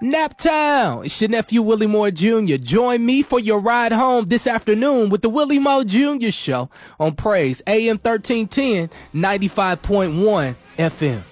Naptown, it's your nephew Willie Moore Jr. Join me for your ride home this afternoon with the Willie Moore Jr. Show on Praise AM 1310, 95.1 FM.